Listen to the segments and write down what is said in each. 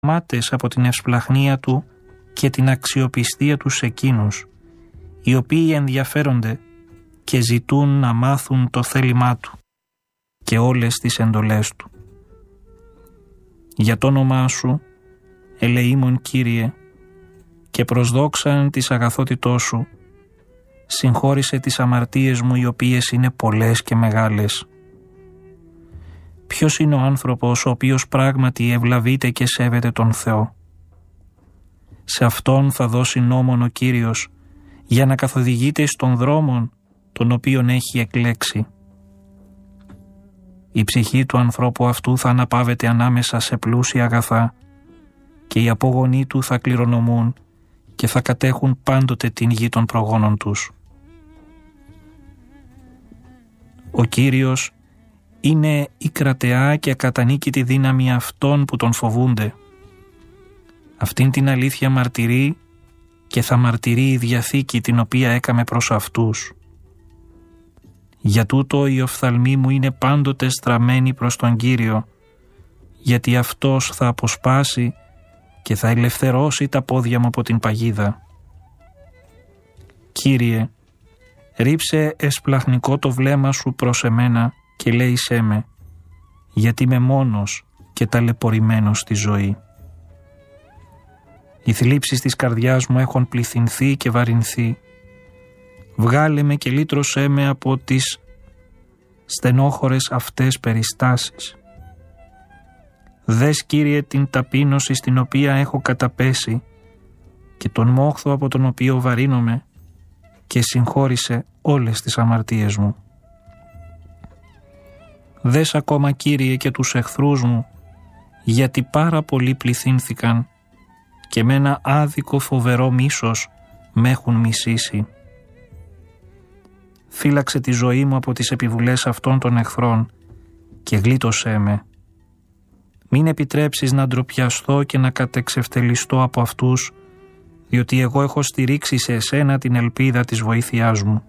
μάτες από την ευσπλαχνία του και την αξιοπιστία του σε εκείνους, οι οποίοι ενδιαφέρονται και ζητούν να μάθουν το θέλημά του και όλες τις εντολές του. Για το όνομά σου, ελεήμων Κύριε, και προσδόξαν της αγαθότητός σου, συγχώρησε τις αμαρτίες μου οι οποίες είναι πολλές και μεγάλες. Ποιος είναι ο άνθρωπος ο οποίος πράγματι ευλαβείται και σέβεται τον Θεό? Σε αυτόν θα δώσει νόμον ο Κύριος για να καθοδηγείται στον δρόμον τον οποίον έχει εκλέξει. Η ψυχή του ανθρώπου αυτού θα αναπαύεται ανάμεσα σε πλούσια αγαθά και οι απόγονοί του θα κληρονομούν και θα κατέχουν πάντοτε την γη των προγόνων τους. Ο Κύριος είναι η κρατεά και ακατανίκητη δύναμη αυτών που τον φοβούνται. Αυτήν την αλήθεια μαρτυρεί και θα μαρτυρεί η Διαθήκη την οποία έκαμε προς αυτούς. Για τούτο οι οφθαλμοί μου είναι πάντοτε στραμμένοι προς τον Κύριο, γιατί Αυτός θα αποσπάσει και θα ελευθερώσει τα πόδια μου από την παγίδα. Κύριε, ρίψε εσπλαχνικό το βλέμμα σου προς εμένα και λέησέ με, γιατί είμαι μόνος και ταλαιπωρημένος στη ζωή. Οι θλίψεις της καρδιάς μου έχουν πληθυνθεί και βαρυνθεί. Βγάλε με και λύτρωσέ με από τις στενόχωρες αυτές περιστάσεις. Δες, Κύριε, την ταπείνωση στην οποία έχω καταπέσει και τον μόχθο από τον οποίο βαρύνομαι και συγχώρησε όλες τις αμαρτίες μου. Δες ακόμα, Κύριε, και τους εχθρούς μου, γιατί πάρα πολλοί πληθύνθηκαν και με ένα άδικο φοβερό μίσος με έχουν μισήσει. Φύλαξε τη ζωή μου από τις επιβουλές αυτών των εχθρών και γλίτωσέ με. Μην επιτρέψεις να ντροπιαστώ και να κατεξευτελιστώ από αυτούς, διότι εγώ έχω στηρίξει σε εσένα την ελπίδα της βοήθειάς μου.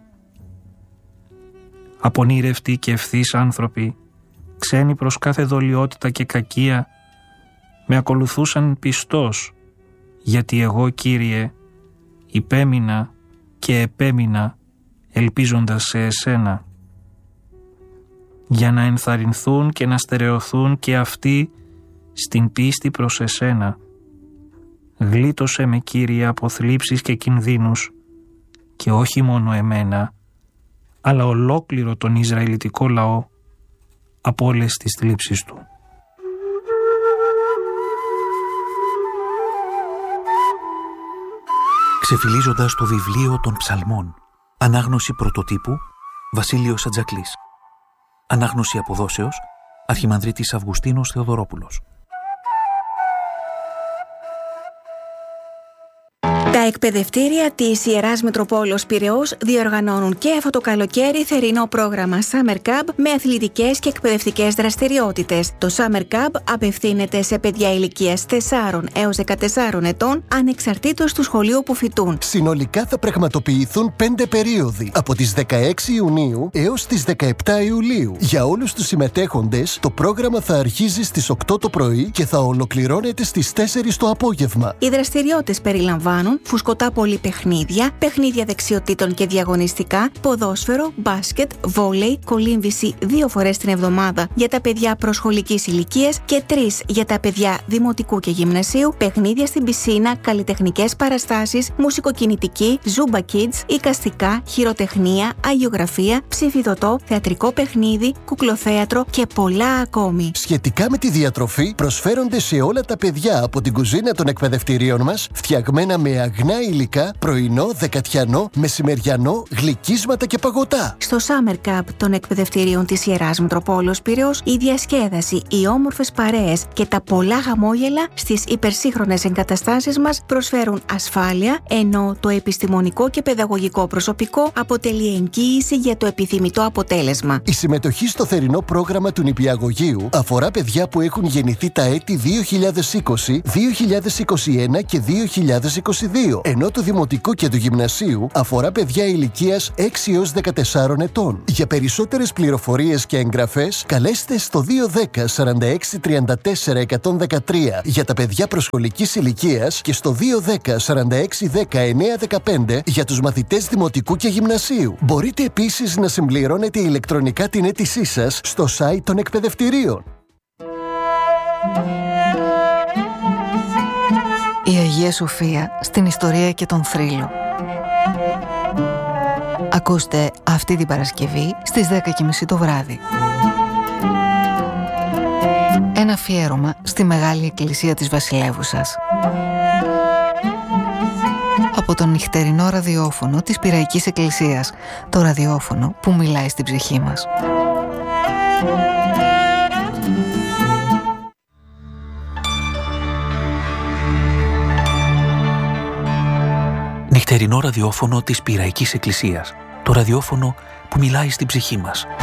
Απονήρευτοι και ευθύς άνθρωποι, ξένοι προς κάθε δολιότητα και κακία, με ακολουθούσαν πιστός, γιατί εγώ, Κύριε, υπέμεινα και επέμεινα ελπίζοντας σε εσένα, για να ενθαρρυνθούν και να στερεωθούν και αυτοί στην πίστη προς εσένα. Γλίτωσέ με, Κύριε, από θλίψεις και κινδύνους και όχι μόνο εμένα, αλλά ολόκληρο τον Ισραηλιτικό λαό από όλες τις θλίψεις του. Ξεφυλίζοντας το βιβλίο των Ψαλμών. Ανάγνωση πρωτοτύπου Βασίλειος Ατζακλής. Ανάγνωση αποδόσεως Αρχιμανδρίτης Αυγουστίνος Θεοδωρόπουλος. Τα εκπαιδευτήρια της Ιεράς Μητροπόλεως Πειραιώς διοργανώνουν και αυτό το καλοκαίρι θερινό πρόγραμμα Summer Camp με αθλητικές και εκπαιδευτικές δραστηριότητες. Το Summer Camp απευθύνεται σε παιδιά ηλικίας 4 έως 14 ετών, ανεξαρτήτως του σχολείου που φοιτούν. Συνολικά θα πραγματοποιηθούν 5 περίοδοι, από τις 16 Ιουνίου έως τις 17 Ιουλίου. Για όλους τους συμμετέχοντες, το πρόγραμμα θα αρχίζει στις 8 το πρωί και θα ολοκληρώνεται στις 4 το απόγευμα. Οι δραστηριότητες περιλαμβάνουν φουσκωτά πολυπαιχνίδια, παιχνίδια δεξιοτήτων και διαγωνιστικά, ποδόσφαιρο, μπάσκετ, βόλεϊ, κολύμβηση 2 φορές την εβδομάδα για τα παιδιά προσχολικής ηλικίας και 3 για τα παιδιά δημοτικού και γυμνασίου, παιχνίδια στην πισίνα, καλλιτεχνικές παραστάσεις, μουσικοκινητική, Zumba Kids, εικαστικά, χειροτεχνία, αγιογραφία, ψηφιδωτό, θεατρικό παιχνίδι, κουκλοθέατρο και πολλά ακόμη. Σχετικά με τη διατροφή, προσφέρονται σε όλα τα παιδιά από την κουζίνα των εκπαιδευτηρίων μας, φτιαγμένα με αγνά υλικά, πρωινό, δεκατιανό, μεσημεριανό, γλυκίσματα και παγωτά. Στο Summer Camp των εκπαιδευτηρίων της Ιεράς Μητροπόλεως Πειραιώς, η διασκέδαση, οι όμορφες παρέες και τα πολλά χαμόγελα στις υπερσύγχρονες εγκαταστάσεις μας προσφέρουν ασφάλεια, ενώ το επιστημονικό και παιδαγωγικό προσωπικό αποτελεί εγγύηση για το επιθυμητό αποτέλεσμα. Η συμμετοχή στο θερινό πρόγραμμα του νηπιαγωγείου αφορά παιδιά που έχουν γεννηθεί τα έτη 2020, 2021 και 2022. Λυκείου, ενώ του Δημοτικού και του Γυμνασίου αφορά παιδιά ηλικίας 6 έως 14 ετών. Για περισσότερες πληροφορίες και εγγραφές, καλέστε στο 210 46 34 113 για τα παιδιά προσχολικής ηλικίας και στο 210 46 19 15 για τους μαθητές Δημοτικού και Γυμνασίου. Μπορείτε επίσης να συμπληρώνετε ηλεκτρονικά την αίτησή σας στο site των εκπαιδευτηρίων. Η Αγία Σοφία στην ιστορία και τον θρύλο. Ακούστε αυτή την Παρασκευή στις 10:30 το βράδυ. Ένα αφιέρωμα στη Μεγάλη Εκκλησία της Βασιλεύουσας. Από το νυχτερινό ραδιόφωνο της Πειραϊκής Εκκλησίας, το ραδιόφωνο που μιλάει στην ψυχή μας. Νυχτερινό ραδιόφωνο της Πειραϊκής Εκκλησίας, το ραδιόφωνο που μιλάει στην ψυχή μας.